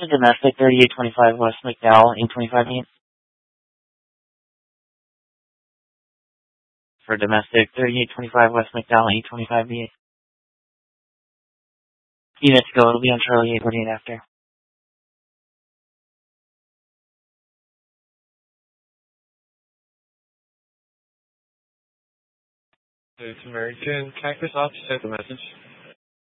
for domestic 3825 West McDowell, 825 For domestic 3825 West McDowell, 825 Units go, it'll be on Charlie 848 after. It's American Cactus Office, sent the message.